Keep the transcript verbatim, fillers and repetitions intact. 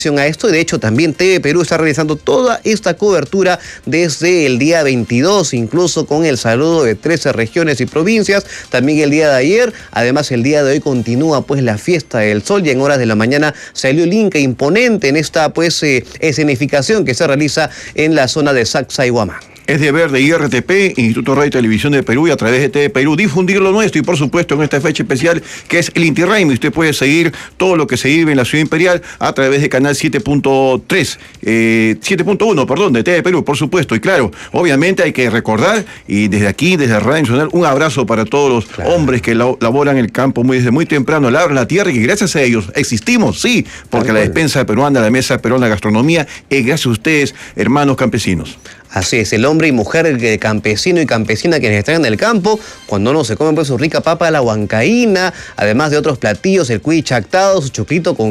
a esto, y de hecho también T V Perú está realizando toda esta cobertura desde el día veintidós, incluso con el saludo de trece regiones y provincias, también el día de ayer. Además, el día de hoy continúa pues la fiesta del sol, y en horas de la mañana salió el Inca imponente en esta pues eh, escenificación que se realiza en la zona de Sacsayhuamán. Es deber de I R T P, Instituto Radio y Televisión de Perú, y a través de T V Perú, difundir lo nuestro, y por supuesto en esta fecha especial que es el Inti Raymi. Usted puede seguir todo lo que se vive en la Ciudad Imperial a través de canal siete punto tres, eh, siete punto uno, perdón, de T V Perú, por supuesto. Y claro, obviamente hay que recordar, y desde aquí, desde Radio Nacional, un abrazo para todos los claro. hombres que la, laboran el campo muy, desde muy temprano, labran la tierra, y que gracias a ellos existimos, sí, porque Tal la cual. despensa peruana, la mesa peruana, la gastronomía, es gracias a ustedes, hermanos campesinos. Así es, el hombre y mujer, el campesino y campesina quienes están en el campo, cuando uno se come pues su rica papa a la huancaína, además de otros platillos, el cuy chactado, su choclito con